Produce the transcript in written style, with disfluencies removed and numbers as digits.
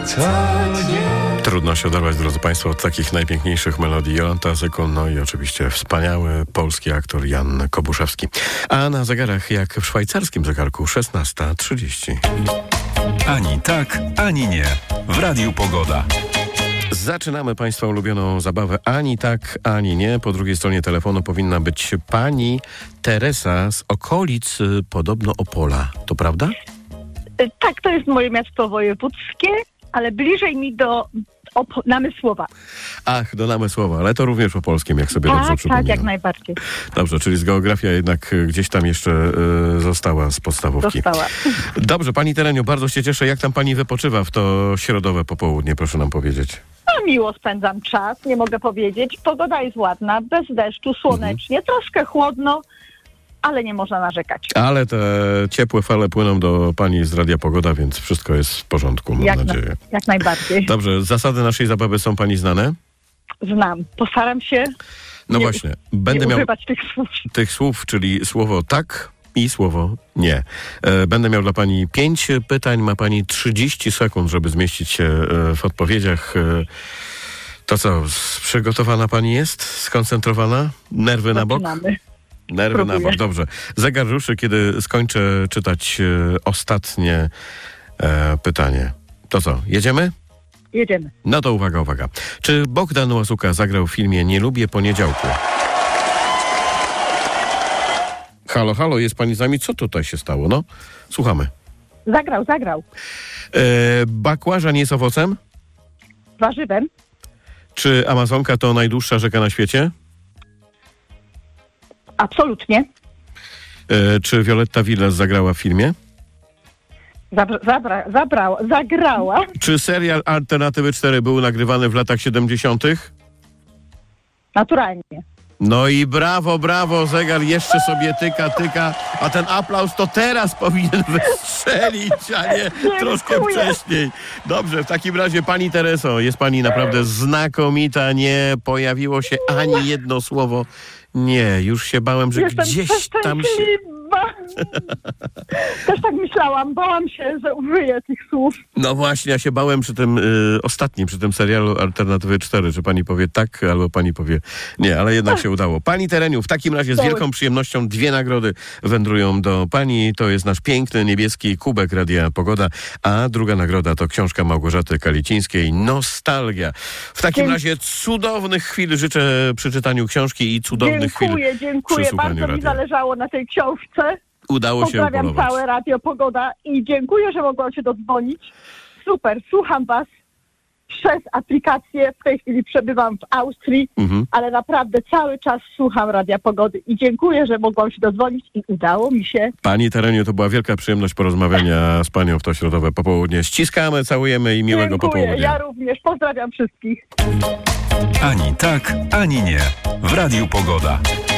Trudno się oderwać, drodzy Państwo, od takich najpiękniejszych melodii. Jolanta Zykun, no i oczywiście wspaniały polski aktor Jan Kobuszewski. A na zegarach, jak w szwajcarskim zegarku, 16:30. Ani tak, ani nie. W Radiu Pogoda. Zaczynamy Państwa ulubioną zabawę Ani tak, ani nie. Po drugiej stronie telefonu powinna być pani Teresa z okolic podobno Opola. To prawda? Tak, to jest moje miasto wojewódzkie, ale bliżej mi do Namysłowa. Ach, do Namysłowa, ale to również po polskim, jak sobie dobrze przypominam. Tak, jak najbardziej. Dobrze, czyli z geografia jednak gdzieś tam jeszcze została z podstawówki. Została. Dobrze, pani Tereniu, bardzo się cieszę. Jak tam pani wypoczywa w to środowe popołudnie, proszę nam powiedzieć. No, miło spędzam czas, nie mogę powiedzieć. Pogoda jest ładna, bez deszczu, słonecznie, troszkę chłodno, ale nie można narzekać. Ale te ciepłe fale płyną do pani z Radia Pogoda, więc wszystko jest w porządku, mam nadzieję. Jak najbardziej. Dobrze, zasady naszej zabawy są pani znane? Znam. Postaram się No właśnie, będę miał używać tych słów. czyli słowo tak i słowo nie. Będę miał dla pani 5 pytań, ma pani 30 sekund, żeby zmieścić się w odpowiedziach. To co, przygotowana pani jest? Skoncentrowana? Nerwy na bok? Nerwy na bok, dobrze. Zegar ruszy, kiedy skończę czytać ostatnie pytanie. To co, jedziemy? Jedziemy. No to uwaga. Czy Bogdan Łasuka zagrał w filmie Nie lubię poniedziałku? Halo, jest pani z nami? Co tutaj się stało? No, słuchamy. Zagrał. Bakłażan jest owocem? Warzywem. Czy Amazonka to najdłuższa rzeka na świecie? Absolutnie. Czy Violetta Villas zagrała w filmie? Zagrała. Czy serial Alternatywy 4 był nagrywany w latach 70.? Naturalnie. No i brawo, zegar jeszcze sobie tyka, a ten aplauz to teraz powinien wystrzelić, a nie troszkę wcześniej. Dobrze, w takim razie pani Tereso, jest pani naprawdę znakomita, nie pojawiło się ani jedno słowo. Nie, już się bałem, że Jestem gdzieś tam się... Też tak myślałam, bałam się, że użyję tych słów. No właśnie, ja się bałem przy tym ostatnim, przy tym serialu Alternatywy 4, czy pani powie tak, albo pani powie nie, ale jednak się udało. Pani Tereniu, w takim razie z wielką przyjemnością 2 nagrody wędrują do pani. To jest nasz piękny niebieski kubek Radia Pogoda, a druga nagroda to książka Małgorzaty Kalicińskiej, Nostalgia. W takim razie cudownych chwil życzę przy czytaniu książki i cudownych chwil Dziękuję. Bardzo mi zależało na tej książce. Udało się upolować. Pozdrawiam całe Radio Pogoda i dziękuję, że mogłam się dodzwonić. Super, słucham was przez aplikację. W tej chwili przebywam w Austrii, ale naprawdę cały czas słucham Radia Pogody i dziękuję, że mogłam się dodzwonić i udało mi się. Pani Tereniu, to była wielka przyjemność porozmawiania z panią w to środowe popołudnie. Ściskamy, całujemy i miłego popołudnia. Ja również. Pozdrawiam wszystkich. Ani tak, ani nie. W Radiu Pogoda.